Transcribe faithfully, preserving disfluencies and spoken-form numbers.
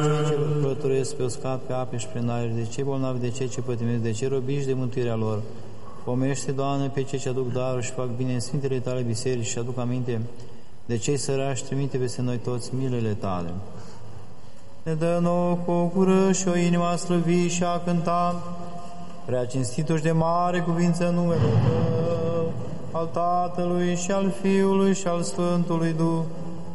ce călătoresc pe uscat, pe ape și prin aer, de cei bolnavi, de cei ce pătimesc, de cei robiși de mântuirea lor. Pomește, Doamne, pe cei ce aduc daruri și fac bine în Sfintele Tale biserici și aduc aminte de cei sărași, trimite peste noi toți milele Tale. Ne dă nouă cu o gură și o inimă a slăvi și a cânta, prea cinstitul și de mare cuvință numele Tău, al Tatălui și al Fiului și al Sfântului Duh,